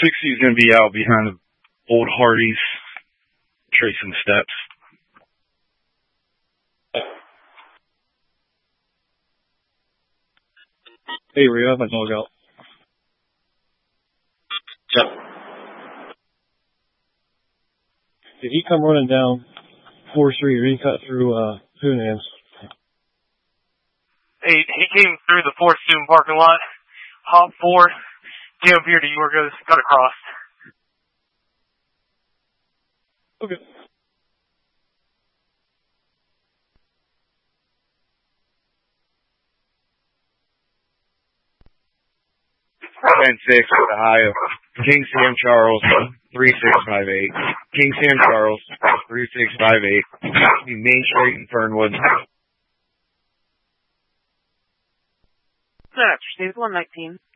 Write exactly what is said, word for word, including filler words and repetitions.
sixty is going to be out behind the old Hardee's, tracing the steps. Hey, Rio, I have my dog out. Yep. Did he come running down four Street or he cut through uh, Hoonans? He, he came through the fourth student parking lot, hop four, came up here to Yorgos, got across. Okay. ten six with a high of King Sam Charles, three six five eight. King Sam Charles, three six five eight. Main Street in Fernwood. That's one nineteen.